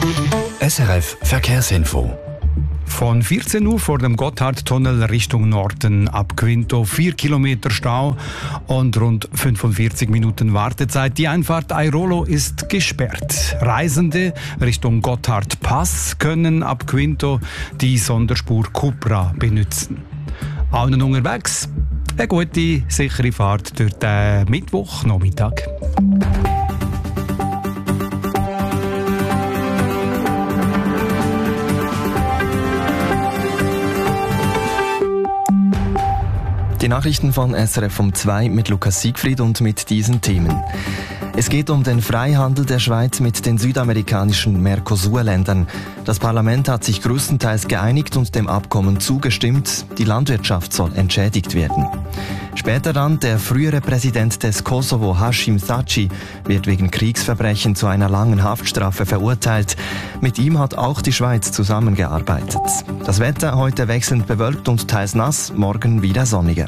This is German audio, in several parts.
SRF Verkehrsinfo. Von 14 Uhr vor dem Gotthardtunnel Richtung Norden ab Quinto 4 Kilometer Stau und rund 45 Minuten Wartezeit. Die Einfahrt Airolo ist gesperrt. Reisende Richtung Gotthardpass können ab Quinto die Sonderspur Cupra benutzen. Allen unterwegs eine gute, sichere Fahrt durch den Mittwochnachmittag. Die Nachrichten von SRF um 2 mit Lukas Siegfried und mit diesen Themen. Es geht um den Freihandel der Schweiz mit den südamerikanischen Mercosur-Ländern. Das Parlament hat sich größtenteils geeinigt und dem Abkommen zugestimmt. Die Landwirtschaft soll entschädigt werden. Später dann der frühere Präsident des Kosovo, Hashim Thaçi, wird wegen Kriegsverbrechen zu einer langen Haftstrafe verurteilt. Mit ihm hat auch die Schweiz zusammengearbeitet. Das Wetter heute wechselnd bewölkt und teils nass, morgen wieder sonniger.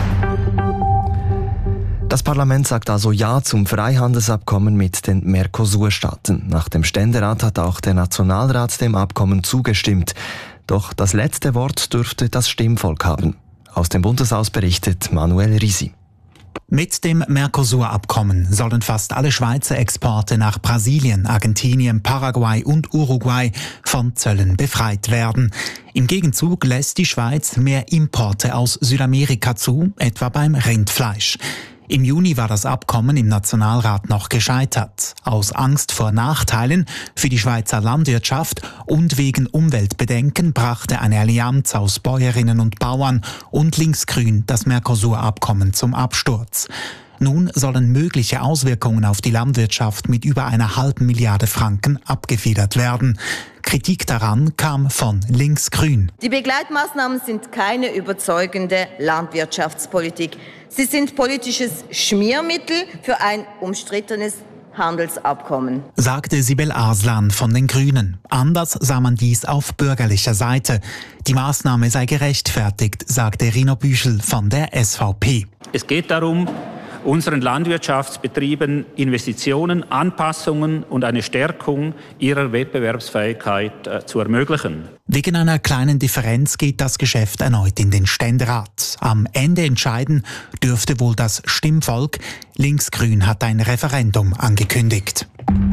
Das Parlament sagt also Ja zum Freihandelsabkommen mit den Mercosur-Staaten. Nach dem Ständerat hat auch der Nationalrat dem Abkommen zugestimmt. Doch das letzte Wort dürfte das Stimmvolk haben. Aus dem Bundeshaus berichtet Manuel Risi. Mit dem Mercosur-Abkommen sollen fast alle Schweizer Exporte nach Brasilien, Argentinien, Paraguay und Uruguay von Zöllen befreit werden. Im Gegenzug lässt die Schweiz mehr Importe aus Südamerika zu, etwa beim Rindfleisch. Im Juni war das Abkommen im Nationalrat noch gescheitert. Aus Angst vor Nachteilen für die Schweizer Landwirtschaft und wegen Umweltbedenken brachte eine Allianz aus Bäuerinnen und Bauern und Linksgrün das Mercosur-Abkommen zum Absturz. Nun sollen mögliche Auswirkungen auf die Landwirtschaft mit über 1,5 Milliarde Franken abgefedert werden. Kritik daran kam von Linksgrün. Die Begleitmaßnahmen sind keine überzeugende Landwirtschaftspolitik. Sie sind politisches Schmiermittel für ein umstrittenes Handelsabkommen, sagte Sibel Arslan von den Grünen. Anders sah man dies auf bürgerlicher Seite. Die Maßnahme sei gerechtfertigt, sagte Rino Büschel von der SVP. Es geht darum, unseren Landwirtschaftsbetrieben Investitionen, Anpassungen und eine Stärkung ihrer Wettbewerbsfähigkeit zu ermöglichen. Wegen einer kleinen Differenz geht das Geschäft erneut in den Ständerat. Am Ende entscheiden dürfte wohl das Stimmvolk. Linksgrün hat ein Referendum angekündigt.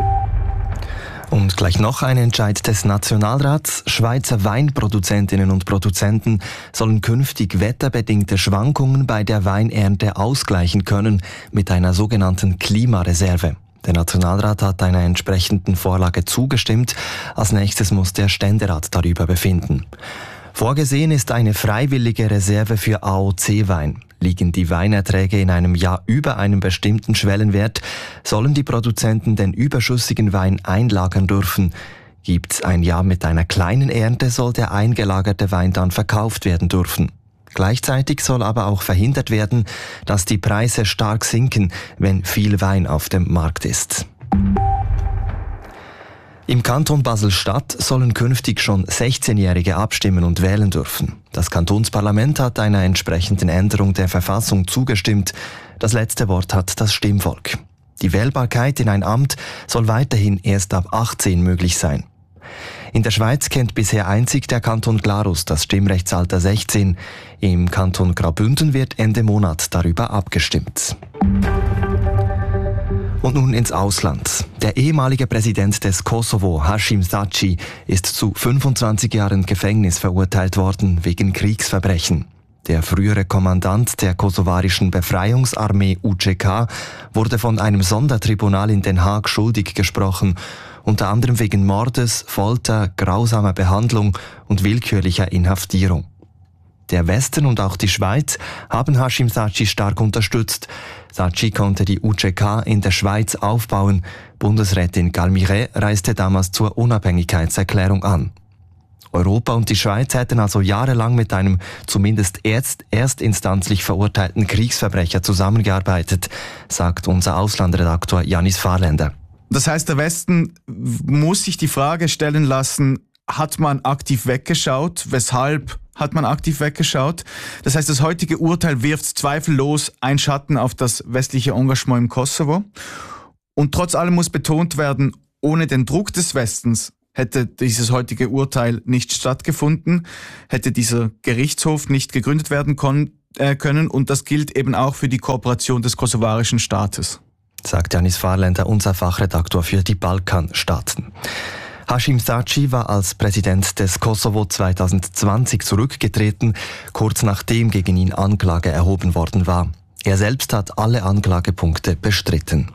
Und gleich noch ein Entscheid des Nationalrats. Schweizer Weinproduzentinnen und Produzenten sollen künftig wetterbedingte Schwankungen bei der Weinernte ausgleichen können mit einer sogenannten Klimareserve. Der Nationalrat hat einer entsprechenden Vorlage zugestimmt. Als nächstes muss der Ständerat darüber befinden. Vorgesehen ist eine freiwillige Reserve für AOC-Wein. Liegen die Weinerträge in einem Jahr über einem bestimmten Schwellenwert, sollen die Produzenten den überschüssigen Wein einlagern dürfen. Gibt es ein Jahr mit einer kleinen Ernte, soll der eingelagerte Wein dann verkauft werden dürfen. Gleichzeitig soll aber auch verhindert werden, dass die Preise stark sinken, wenn viel Wein auf dem Markt ist. Im Kanton Basel-Stadt sollen künftig schon 16-Jährige abstimmen und wählen dürfen. Das Kantonsparlament hat einer entsprechenden Änderung der Verfassung zugestimmt. Das letzte Wort hat das Stimmvolk. Die Wählbarkeit in ein Amt soll weiterhin erst ab 18 möglich sein. In der Schweiz kennt bisher einzig der Kanton Glarus das Stimmrechtsalter 16. Im Kanton Graubünden wird Ende Monat darüber abgestimmt. Und nun ins Ausland. Der ehemalige Präsident des Kosovo, Hashim Thaçi, ist zu 25 Jahren Gefängnis verurteilt worden wegen Kriegsverbrechen. Der frühere Kommandant der kosovarischen Befreiungsarmee UÇK wurde von einem Sondertribunal in Den Haag schuldig gesprochen, unter anderem wegen Mordes, Folter, grausamer Behandlung und willkürlicher Inhaftierung. Der Westen und auch die Schweiz haben Hashim Thaçi stark unterstützt. Thaçi konnte die UÇK in der Schweiz aufbauen. Bundesrätin Galmire reiste damals zur Unabhängigkeitserklärung an. Europa und die Schweiz hätten also jahrelang mit einem zumindest erstinstanzlich verurteilten Kriegsverbrecher zusammengearbeitet, sagt unser Auslandredaktor Janis Fahrländer. Das heißt, der Westen muss sich die Frage stellen lassen, hat man aktiv weggeschaut? Weshalb hat man aktiv weggeschaut? Das heißt, das heutige Urteil wirft zweifellos einen Schatten auf das westliche Engagement im Kosovo. Und trotz allem muss betont werden, ohne den Druck des Westens hätte dieses heutige Urteil nicht stattgefunden, hätte dieser Gerichtshof nicht gegründet werden können und das gilt eben auch für die Kooperation des kosovarischen Staates. Sagt Janis Fahrländer, unser Fachredaktor für die Balkanstaaten. Haşim Thaçi war als Präsident des Kosovo 2020 zurückgetreten, kurz nachdem gegen ihn Anklage erhoben worden war. Er selbst hat alle Anklagepunkte bestritten.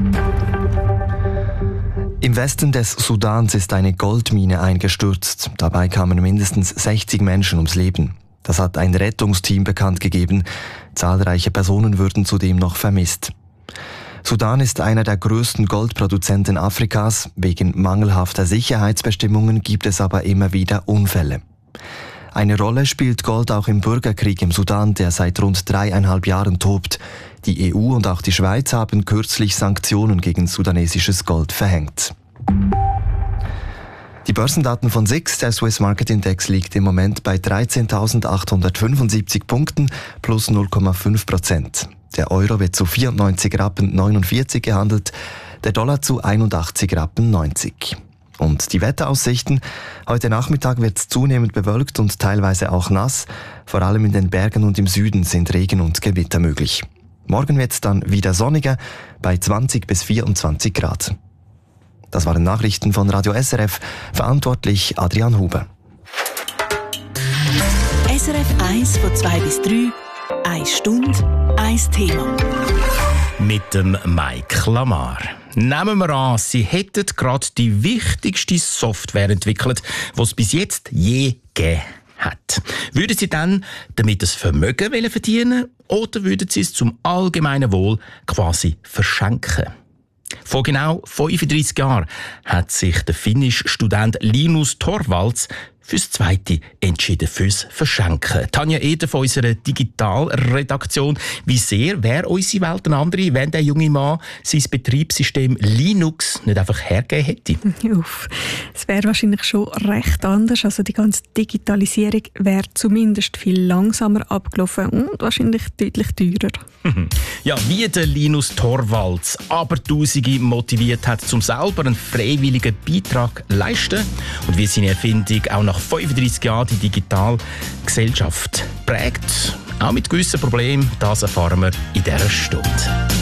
Im Westen des Sudans ist eine Goldmine eingestürzt. Dabei kamen mindestens 60 Menschen ums Leben. Das hat ein Rettungsteam bekannt gegeben. Zahlreiche Personen würden zudem noch vermisst. Sudan ist einer der größten Goldproduzenten Afrikas. Wegen mangelhafter Sicherheitsbestimmungen gibt es aber immer wieder Unfälle. Eine Rolle spielt Gold auch im Bürgerkrieg im Sudan, der seit rund 3,5 Jahren tobt. Die EU und auch die Schweiz haben kürzlich Sanktionen gegen sudanesisches Gold verhängt. Die Börsendaten von SIX, der Swiss Market Index, liegt im Moment bei 13.875 Punkten plus 0,5%. Der Euro wird zu 94,49 Rappen gehandelt, der Dollar zu 81,90 Rappen. Und die Wetteraussichten: Heute Nachmittag wird es zunehmend bewölkt und teilweise auch nass. Vor allem in den Bergen und im Süden sind Regen und Gewitter möglich. Morgen wird es dann wieder sonniger, bei 20 bis 24 Grad. Das waren Nachrichten von Radio SRF, verantwortlich Adrian Huber. SRF 1 von 2 bis 3, 1 Stunde, 1 Thema. Mit dem Mike Lamar. Nehmen wir an, Sie hätten gerade die wichtigste Software entwickelt, die es bis jetzt je gegeben hat. Würden Sie dann damit das Vermögen verdienen oder würden Sie es zum allgemeinen Wohl quasi verschenken? Vor genau 35 Jahren hat sich der finnische Student Linus Torvalds fürs Zweite entschieden, fürs Verschenken. Tanja Eder von unserer Digitalredaktion. Wie sehr wäre unsere Welt eine andere, wenn der junge Mann sein Betriebssystem Linux nicht einfach hergegeben hätte? Es wäre wahrscheinlich schon recht anders. Also die ganze Digitalisierung wäre zumindest viel langsamer abgelaufen und wahrscheinlich deutlich teurer. Ja, wie der Linus Torvalds Abertausende motiviert hat, um selber einen freiwilligen Beitrag zu leisten und wie seine Erfindung auch nach 35 Jahren die Digitalgesellschaft prägt, auch mit gewissen Problemen, das erfahren wir in dieser Stunde.